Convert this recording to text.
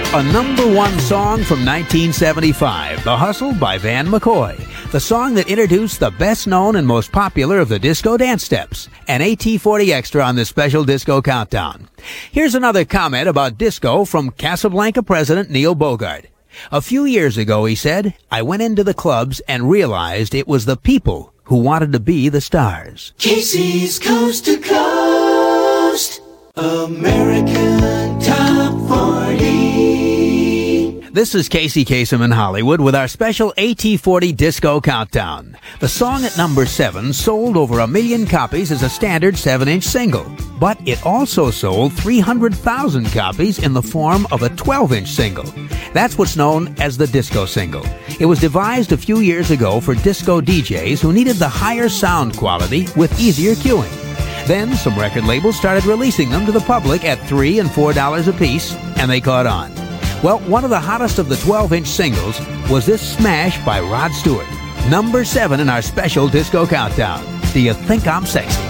A #1 song from 1975, The Hustle by Van McCoy. The song that introduced the best known and most popular of the disco dance steps. An AT40 extra on this special disco countdown. Here's another comment about disco from Casablanca president Neil Bogart. A few years ago, he said, I went into the clubs and realized it was the people who wanted to be the stars. Casey's Coast to Coast, American Top 40. This is Casey Kasem in Hollywood with our special AT40 Disco Countdown. The song at number 7 sold over 1 million copies as a standard 7-inch single, but it also sold 300,000 copies in the form of a 12-inch single. That's what's known as the disco single. It was devised a few years ago for disco DJs who needed the higher sound quality with easier cueing. Then some record labels started releasing them to the public at $3 and $4 a piece, and they caught on. Well, one of the hottest of the 12-inch singles was this smash by Rod Stewart. Number 7 in our special disco countdown. Do you think I'm sexy?